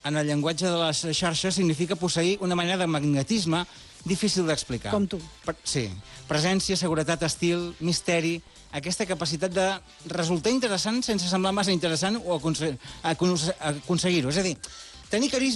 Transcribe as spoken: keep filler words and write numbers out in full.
en el llenguatge de les xarxes significa posseir una manera de magnetisme difícil d'explicar. Com tu. Per, sí. Presència, seguretat, estil, misteri, aquesta capacitat de resultar interessant sense semblar massa interessant o aconse aconseguir-ho. És a dir, tenir carisma